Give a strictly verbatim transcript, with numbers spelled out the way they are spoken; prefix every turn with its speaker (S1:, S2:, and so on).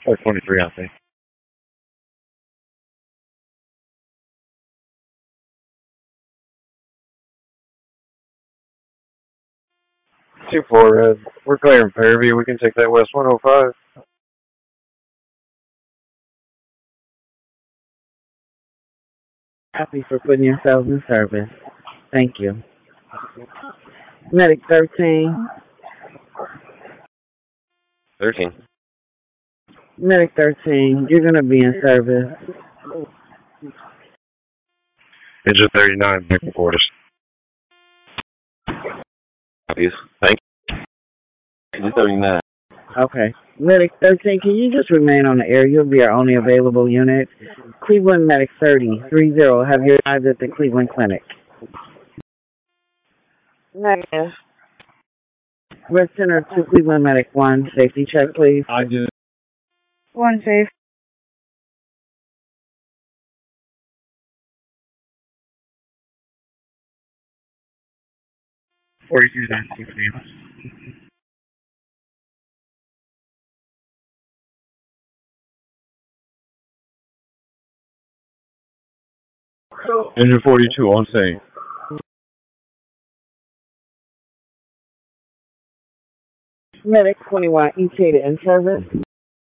S1: four twenty-three, I think. two four, Red. We're clearing Fairview. We can take that West one oh five.
S2: Happy for putting yourselves in service. Thank you. Medic thirteen.
S1: thirteen.
S2: Medic thirteen, you're going to be in service.
S1: Engine thirty-nine, back and quarters. Copies. Thank you. Engine thirty-nine.
S2: Okay. Medic thirteen, can you just remain on the air? You'll be our only available unit. Cleveland Medic thirty, three zero, have you arrived at the Cleveland Clinic? Negative. Red Center to Cleveland Medic one, safety check, please.
S1: I do.
S2: One safe.
S1: forty-two nineteen. Engine forty-two on scene.
S2: Medic twenty-one, E T A in service.